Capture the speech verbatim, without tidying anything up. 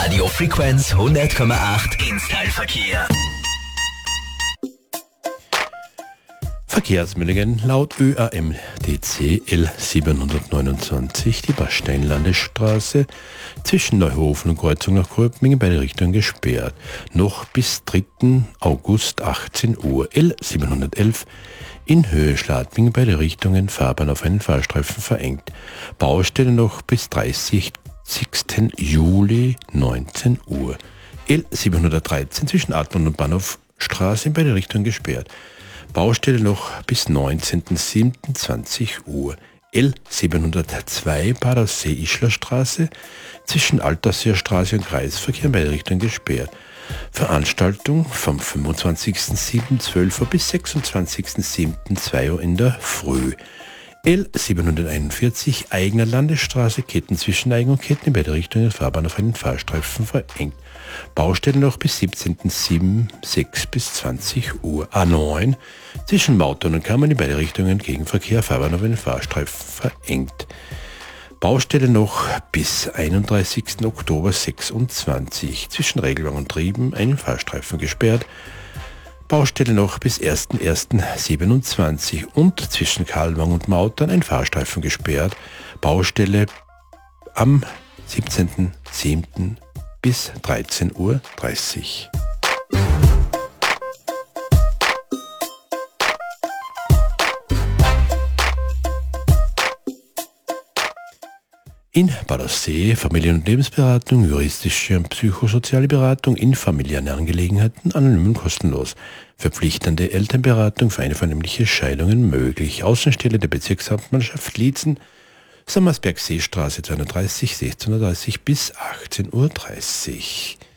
Radio Frequenz hundert Komma acht Instyle-Verkehr. Verkehrsmeldungen laut Ö A M D C L siebenhundertneunundzwanzig, die Basteinlandesstraße zwischen Neuhofen und Kreuzung nach Gröbmingen beide Richtungen gesperrt. Noch bis dritten August achtzehn Uhr. L siebenhundertelf in Höhe Schladming beide Richtungen Fahrbahn auf einen Fahrstreifen verengt. Baustelle noch bis dreißigsten Juli neunzehn Uhr. L siebenhundertdreizehn zwischen Adlon und Bahnhofstraße in beide Richtungen gesperrt. Baustelle noch bis neunzehnten siebten zwanzig Uhr. L siebenhundertzwei Badersee-Ischler-Straße zwischen Alterseerstraße und Kreisverkehr in beide Richtungen gesperrt. Veranstaltung vom fünfundzwanzigsten siebten zwölf Uhr bis sechsundzwanzigsten siebten zwei Uhr in der Früh. L siebenhunderteinundvierzig Eigener Landesstraße, Ketten zwischen Eigen und Ketten in beide Richtungen, Fahrbahn auf einen Fahrstreifen verengt. Baustelle noch bis siebzehnten siebten sechs bis zwanzig Uhr. A neun zwischen Mautern und Kammern in beide Richtungen, Gegenverkehr, Fahrbahn auf einen Fahrstreifen verengt. Baustelle noch bis einunddreißigsten Oktober sechsundzwanzig zwischen Regelwang und Trieben, einen Fahrstreifen gesperrt. Baustelle noch bis ersten ersten siebenundzwanzig und zwischen Kalwang und Mautern ein Fahrstreifen gesperrt. Baustelle am siebzehnten siebten bis dreizehn Uhr dreißig. In Badersee Familien- und Lebensberatung, juristische und psychosoziale Beratung in familiären Angelegenheiten, anonym und kostenlos. Verpflichtende Elternberatung für einvernehmliche Scheidungen möglich. Außenstelle der Bezirkshauptmannschaft Liezen, Sommersberg Seestraße zweihundertdreißig, sechzehn Uhr dreißig bis achtzehn Uhr dreißig.